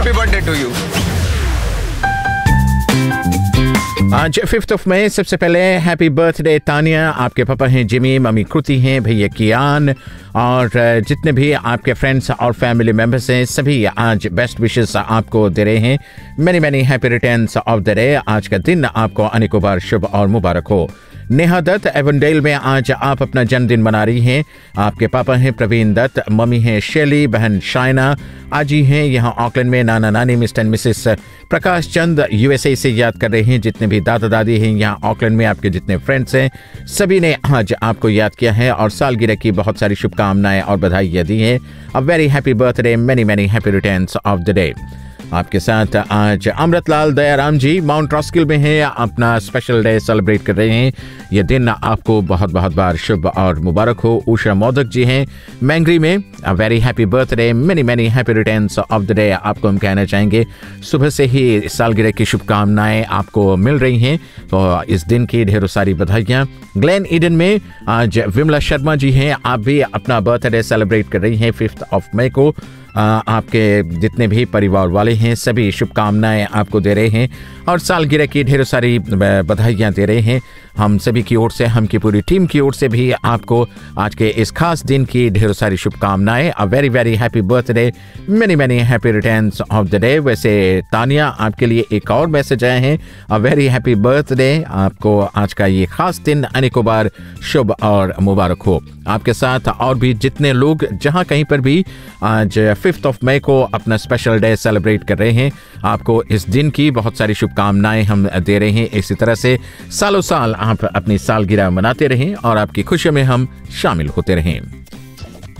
Happy birthday to you. आज 5 मई। सबसे पहले हैप्पी बर्थडे तानिया। आपके पापा हैं जिमी, मम्मी कृति हैं, भैया कियान और जितने भी आपके फ्रेंड्स और फैमिली मेंबर्स हैं सभी आज बेस्ट विशेस आपको दे रहे हैं। Many many happy returns of the day. आज का दिन आपको अनेकों बार शुभ और मुबारक हो। नेहा दत्त एवनडेल में आज आप अपना जन्मदिन मना रही हैं। आपके पापा हैं प्रवीण दत्त, मम्मी हैं शैली, बहन शाइना, आजी हैं यहाँ ऑकलैंड में, नाना नानी mister and Mrs Prakash Chand USA से याद कर रहे हैं। जितने भी दादा दादी हैं यहाँ ऑकलैंड में, आपके जितने फ्रेंड्स हैं सभी ने आज आपको याद किया है और सालगिरह की बहुत सारी शुभकामनाएं और बधाइयाँ दी हैं। A very happy birthday, many many happy returns of the day. आपके साथ आज अमृतलाल दयाराम जी माउंट रॉस्किल में हैं, अपना स्पेशल डे सेलिब्रेट कर रहे हैं। ये दिन आपको बहुत बहुत बार शुभ और मुबारक हो। उषा मोदक जी हैं मैंगरी में, a very happy birthday, many many happy returns of the day आपको हम कहना चाहेंगे। सुबह से ही सालगिरह की शुभकामनाएं आपको मिल रही हैं, तो इस दिन की ढेरों सारी बधाइयाँ। ग्लेन ईडन में आज विमला शर्मा जी हैं, आप भी अपना बर्थडे सेलिब्रेट कर रही हैं 5 मई को। आपके जितने भी परिवार वाले हैं सभी शुभकामनाएं आपको दे रहे हैं और सालगिरह की ढेरों सारी बधाइयाँ दे रहे हैं। हम सभी की ओर से, हम की पूरी टीम की ओर से भी आपको आज के इस खास दिन की ढेरों सारी शुभकामनाएं। A very very happy birthday, many many happy returns of the day. वैसे तानिया आपके लिए एक और मैसेज आए हैं, अ वेरी हैप्पी बर्थडे, आपको आज का ये खास दिन अनेकों बार शुभ और मुबारक हो। आपके साथ और भी जितने लोग जहां कहीं पर भी आज 5 मई को अपना स्पेशल डे सेलिब्रेट कर रहे हैं, आपको इस दिन की बहुत सारी शुभकामनाएं हम दे रहे हैं। इसी तरह से सालों साल आप अपनी सालगिरह मनाते रहें और आपकी खुशियों में हम शामिल होते रहें।